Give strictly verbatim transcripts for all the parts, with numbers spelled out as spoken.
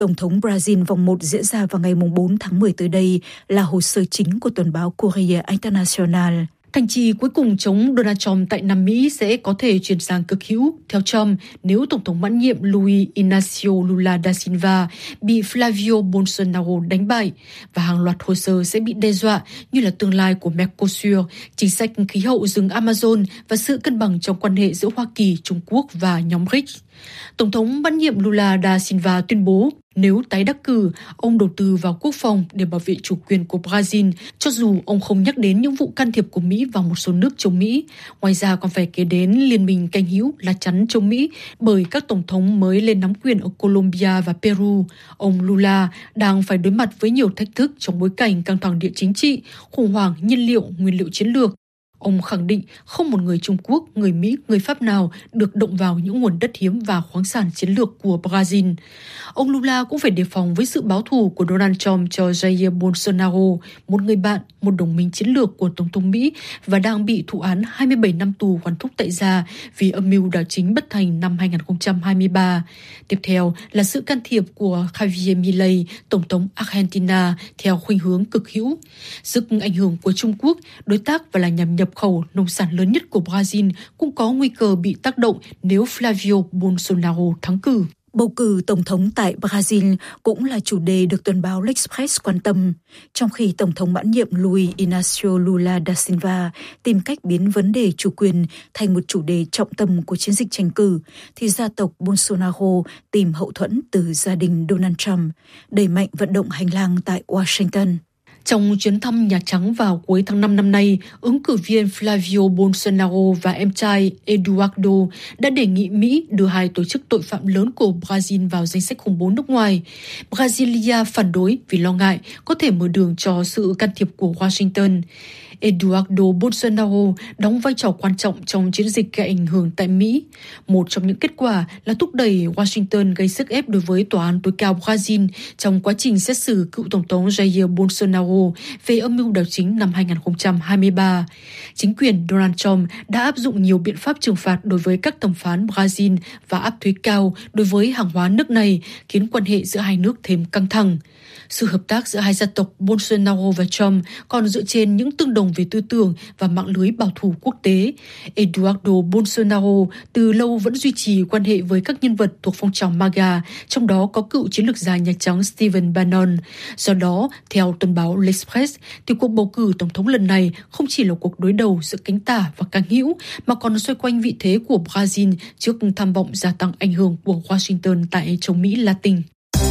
Tổng thống Brazil vòng một diễn ra vào ngày bốn tháng mười tới đây là hồ sơ chính của tuần báo Correio Internacional. Thành trì cuối cùng chống Donald Trump tại Nam Mỹ sẽ có thể chuyển sang cực hữu, theo Trump, nếu Tổng thống mãn nhiệm Luiz Inácio Lula da Silva bị Flavio Bolsonaro đánh bại, và hàng loạt hồ sơ sẽ bị đe dọa như là tương lai của Mercosur, chính sách khí hậu rừng Amazon và sự cân bằng trong quan hệ giữa Hoa Kỳ, Trung Quốc và nhóm rờ i xê. Tổng thống mãn nhiệm Lula da Silva tuyên bố nếu tái đắc cử, ông đầu tư vào quốc phòng để bảo vệ chủ quyền của Brazil, cho dù ông không nhắc đến những vụ can thiệp của Mỹ vào một số nước chống Mỹ. Ngoài ra còn phải kể đến liên minh canh hữu lá chắn chống Mỹ bởi các tổng thống mới lên nắm quyền ở Colombia và Peru. Ông Lula đang phải đối mặt với nhiều thách thức trong bối cảnh căng thẳng địa chính trị, khủng hoảng nhiên liệu, nguyên liệu chiến lược. Ông khẳng định không một người Trung Quốc, người Mỹ, người Pháp nào được động vào những nguồn đất hiếm và khoáng sản chiến lược của Brazil. Ông Lula cũng phải đề phòng với sự báo thù của Donald Trump cho Jair Bolsonaro, một người bạn, một đồng minh chiến lược của Tổng thống Mỹ và đang bị thụ án hai mươi bảy năm tù quản thúc tại gia vì âm mưu đảo chính bất thành năm hai không hai ba. Tiếp theo là sự can thiệp của Javier Milei, Tổng thống Argentina, theo khuynh hướng cực hữu. Sức ảnh hưởng của Trung Quốc, đối tác và là nhà nhập khẩu nông sản lớn nhất của Brazil cũng có nguy cơ bị tác động nếu Flavio Bolsonaro thắng cử. Bầu cử tổng thống tại Brazil cũng là chủ đề được tuần báo L'Express quan tâm, trong khi Tổng thống mãn nhiệm Luiz Inácio Lula da Silva tìm cách biến vấn đề chủ quyền thành một chủ đề trọng tâm của chiến dịch tranh cử, thì gia tộc Bolsonaro tìm hậu thuẫn từ gia đình Donald Trump, đẩy mạnh vận động hành lang tại Washington. Trong chuyến thăm Nhà Trắng vào cuối tháng năm năm nay, ứng cử viên Flavio Bolsonaro và em trai Eduardo đã đề nghị Mỹ đưa hai tổ chức tội phạm lớn của Brazil vào danh sách khủng bố nước ngoài. Brasilia phản đối vì lo ngại có thể mở đường cho sự can thiệp của Washington. Eduardo Bolsonaro đóng vai trò quan trọng trong chiến dịch gây ảnh hưởng tại Mỹ. Một trong những kết quả là thúc đẩy Washington gây sức ép đối với Tòa án tối cao Brazil trong quá trình xét xử cựu Tổng thống Jair Bolsonaro về âm mưu đảo chính năm hai không hai ba. Chính quyền Donald Trump đã áp dụng nhiều biện pháp trừng phạt đối với các thẩm phán Brazil và áp thuế cao đối với hàng hóa nước này, khiến quan hệ giữa hai nước thêm căng thẳng. Sự hợp tác giữa hai gia tộc Bolsonaro và Trump còn dựa trên những tương đồng về tư tưởng và mạng lưới bảo thủ quốc tế. Eduardo Bolsonaro từ lâu vẫn duy trì quan hệ với các nhân vật thuộc phong trào MAGA, trong đó có cựu chiến lược gia Nhà Trắng Stephen Bannon. Do đó, theo tuần báo L'Express, thì cuộc bầu cử tổng thống lần này không chỉ là cuộc đối đầu giữa cánh tả và cánh hữu, mà còn xoay quanh vị thế của Brazil trước tham vọng gia tăng ảnh hưởng của Washington tại châu Mỹ Latin.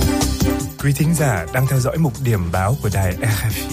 Quý thính giả đang theo dõi mục điểm báo của đài rờ ép i.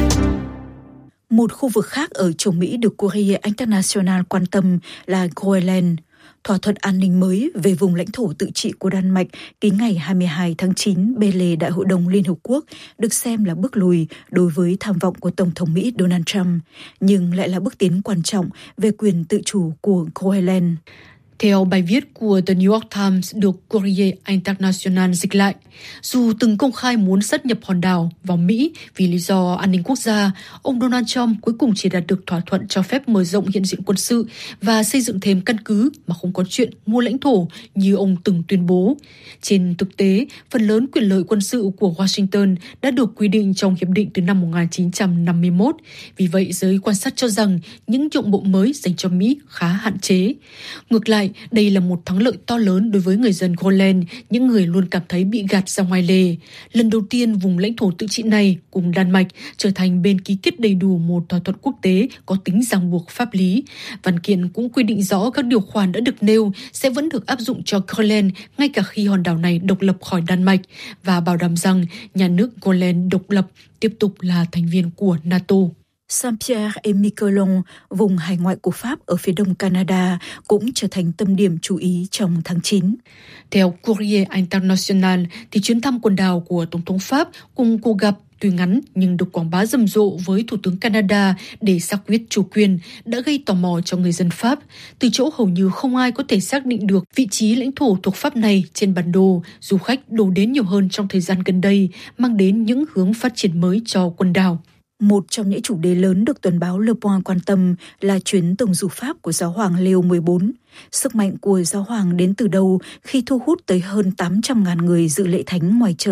Một khu vực khác ở châu Mỹ được Correio Internacional quan tâm là Groenland. Thỏa thuận an ninh mới về vùng lãnh thổ tự trị của Đan Mạch ký ngày hai mươi hai tháng chín bên lề Đại hội đồng Liên Hợp Quốc được xem là bước lùi đối với tham vọng của Tổng thống Mỹ Donald Trump, nhưng lại là bước tiến quan trọng về quyền tự chủ của Groenland. Theo bài viết của The New York Times được Correio Internacional dịch lại, dù từng công khai muốn sát nhập hòn đảo vào Mỹ vì lý do an ninh quốc gia, ông Donald Trump cuối cùng chỉ đạt được thỏa thuận cho phép mở rộng hiện diện quân sự và xây dựng thêm căn cứ mà không có chuyện mua lãnh thổ như ông từng tuyên bố. Trên thực tế, phần lớn quyền lợi quân sự của Washington đã được quy định trong hiệp định từ năm một nghìn chín trăm năm mươi mốt. Vì vậy, giới quan sát cho rằng những nhượng bộ mới dành cho Mỹ khá hạn chế. Ngược lại, đây là một thắng lợi to lớn đối với người dân Groenland, những người luôn cảm thấy bị gạt ra ngoài lề. Lần đầu tiên, vùng lãnh thổ tự trị này cùng Đan Mạch trở thành bên ký kết đầy đủ một thỏa thuận quốc tế có tính ràng buộc pháp lý. Văn kiện cũng quy định rõ các điều khoản đã được nêu sẽ vẫn được áp dụng cho Groenland ngay cả khi hòn đảo này độc lập khỏi Đan Mạch, và bảo đảm rằng nhà nước Groenland độc lập tiếp tục là thành viên của NATO. Saint-Pierre-et-Miquelon, vùng hải ngoại của Pháp ở phía đông Canada, cũng trở thành tâm điểm chú ý trong tháng chín. Theo Courrier International, thì chuyến thăm quần đảo của Tổng thống Pháp cùng cuộc gặp tuy ngắn nhưng được quảng bá rầm rộ với Thủ tướng Canada để xác quyết chủ quyền đã gây tò mò cho người dân Pháp. Từ chỗ hầu như không ai có thể xác định được vị trí lãnh thổ thuộc Pháp này trên bản đồ, du khách đổ đến nhiều hơn trong thời gian gần đây, mang đến những hướng phát triển mới cho quần đảo. Một trong những chủ đề lớn được tuần báo Le Point quan tâm là chuyến tông du Pháp của giáo hoàng Leo mười bốn. Sức mạnh của giáo hoàng đến từ đâu khi thu hút tới hơn tám trăm nghìn người dự lễ thánh ngoài trời?